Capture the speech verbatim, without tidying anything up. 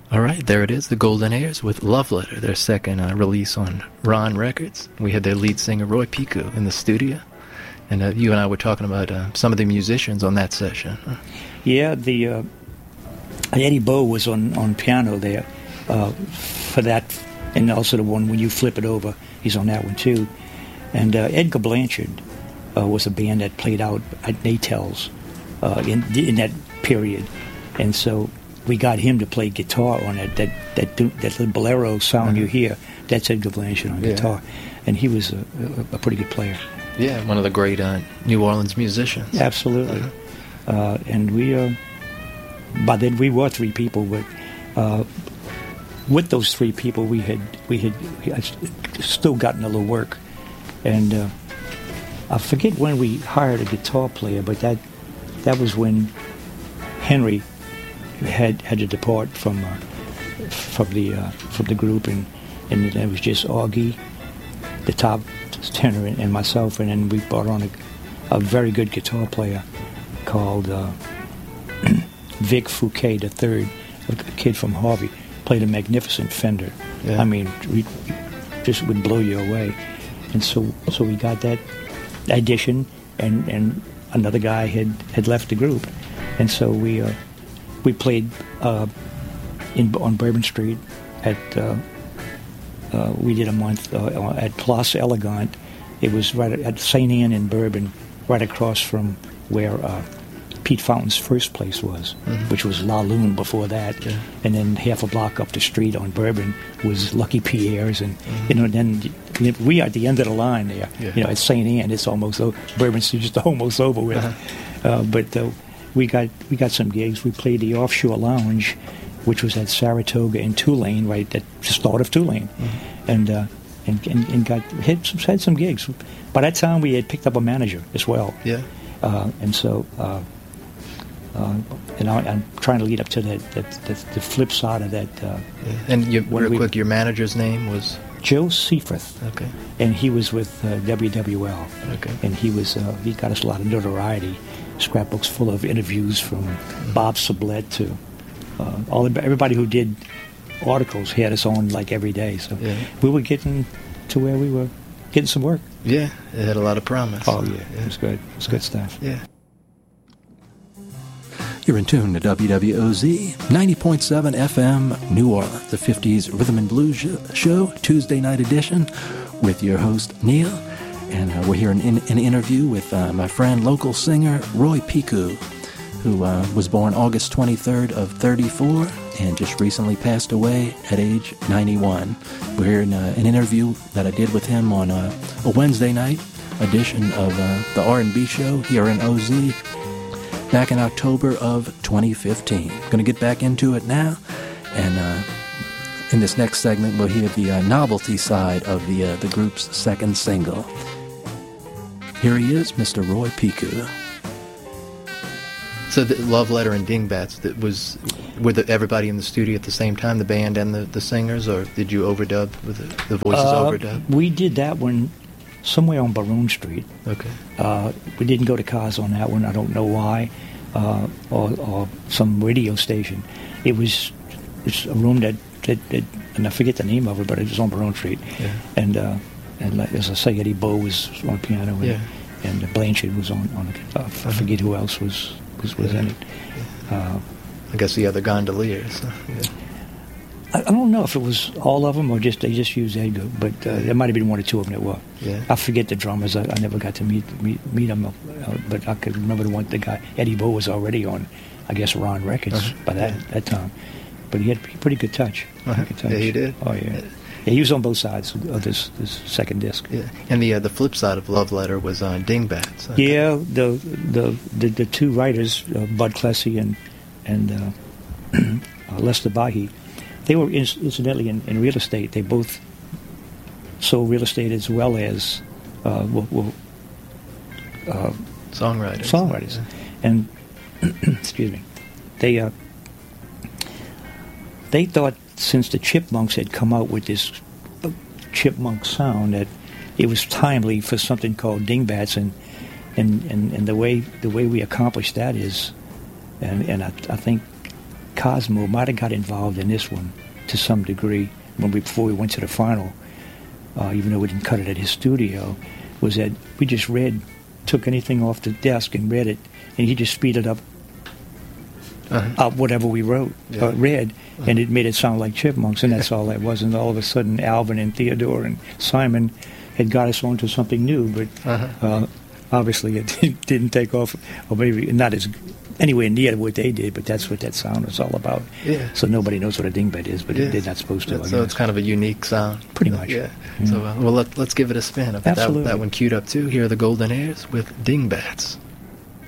All right, there it is, the Golden Heirs with Love Letter, their second uh, release on Ron Records. We had their lead singer, Roy Piku, in the studio. And uh, you and I were talking about uh, some of the musicians on that session. Yeah, the uh, Eddie Bo was on, on piano there uh, for that, and also the one when you flip it over, he's on that one too. And uh, Edgar Blanchard uh, was a band that played out at Natel's uh, in in that period, and so we got him to play guitar on it. That that that little bolero sound uh-huh. you hear, that's Edgar Blanchard on yeah. guitar, and he was a, a, a pretty good player. Yeah, one of the great uh, New Orleans musicians. Absolutely. Uh-huh. Uh, and we, uh, by then we were three people, but uh, with those three people, we had we had still gotten a little work, and uh, I forget when we hired a guitar player, but that that was when Henry had had to depart from uh, from the uh, from the group, and and it was just Augie, the top tenor, and myself, and then we brought on a, a very good guitar player called uh, Vic Fouquet the Third, a kid from Harvey, played a magnificent Fender. Yeah. I mean, we just would blow you away. And so, so we got that addition, and, and another guy had, had left the group, and so we uh, we played uh, in on Bourbon Street at. Uh, Uh, we did a month uh, at Place Elegant. It was right at Saint Anne in Bourbon, right across from where uh, Pete Fountain's first place was, mm-hmm. which was La Lune before that. Yeah. And then half a block up the street on Bourbon was Lucky Pierre's. And, mm-hmm. you know, then we are at the end of the line there. Yeah. You know, at Saint Anne, it's almost over. Bourbon's just almost over with. Uh-huh. Uh, but uh, we got we got some gigs. We played the Offshore Lounge, which was at Saratoga in Tulane, right at the start of Tulane, mm-hmm. and, uh, and and and got had some, had some gigs. By that time, we had picked up a manager as well. Yeah, uh, and so uh, uh, and I, I'm trying to lead up to that, that, that the flip side of that. Uh, yeah. And you, real we, quick, your manager's name was Joe Seifert. Okay, and he was with uh, W W L. Okay, and he was uh, he got us a lot of notoriety. Scrapbooks full of interviews from mm-hmm. Bob Sublette to. Uh, all everybody who did articles had us on like every day, so yeah. we were getting to where we were getting some work. Yeah, it had a lot of promise. Oh yeah, yeah. It was good. It was good stuff. Yeah. You're in tune to W W O Z ninety point seven F M New Orleans, the fifties Rhythm and Blues Show, Tuesday night edition, with your host Neil, and uh, we're here in an interview with uh, my friend, local singer Roy Piku, who uh, was born August twenty-third of thirty-four and just recently passed away at age ninety-one. We're here in uh, an interview that I did with him on uh, a Wednesday night edition of uh, the R and B show here in O Z back in October of twenty fifteen. Going to get back into it now, and uh, in this next segment we'll hear the uh, novelty side of the uh, the group's second single. Here he is, Mister Roy Piku. So the Love Letter and Dingbats, that was, were the, everybody in the studio at the same time, the band and the, the singers, or did you overdub with the, the voices uh, overdub? We did that one somewhere on Baroon Street. Okay. Uh, we didn't go to cars on that one. I don't know why, uh, or, or some radio station. It was it's a room that, that, that, and I forget the name of it, but it was on Baroon Street. Yeah. And uh, and like, as I say, Eddie Bo was on piano, and, yeah. and Blanchard was on on. Uh, I forget who else was. was, was yeah. in it. Uh, I guess the other gondoliers. Yeah. I, I don't know if it was all of them or just they just used Edgar, but uh, there might have been one or two of them that were. Yeah. I forget the drummers. I, I never got to meet meet, meet them, uh, but I could remember the one the guy Eddie Bo was already on, I guess, Ron Records uh-huh. by that yeah. that time. But he had a pretty good touch. Uh-huh. Good touch. Yeah, he did. Oh yeah. Yeah, he was on both sides of this, this second disc. Yeah, and the uh, the flip side of Love Letter was on uh, Dingbats. Okay. Yeah, the, the the the two writers, uh, Bud Clessy and and uh, uh, Lester Bahi, they were in, incidentally in, in real estate. They both sold real estate as well as uh, well, well, uh, songwriters. Songwriters, yeah. And excuse me, they uh, they thought. Since the Chipmunks had come out with this chipmunk sound, that it was timely for something called Dingbats, and and, and, and the way the way we accomplished that is, and and I, I think Cosmo might have got involved in this one to some degree when we, before we went to the final, uh, even though we didn't cut it at his studio, was that we just read, took anything off the desk and read it, and he just speeded up Uh-huh. up whatever we wrote, Yeah. uh, read, Uh-huh. and it made it sound like Chipmunks, and that's all that was. And all of a sudden, Alvin and Theodore and Simon had got us onto something new, but Uh-huh. uh, obviously it didn't take off, or maybe not as anywhere near what they did, but that's what that sound was all about. Yeah. So nobody knows what a dingbat is, but Yeah. they're not supposed to. I So guess. it's kind of a unique sound. Pretty much. Yeah. Yeah. So, uh, well, let, let's give it a spin. I've got that, Absolutely. that one queued up, too. Here are the Golden Airs with Dingbats.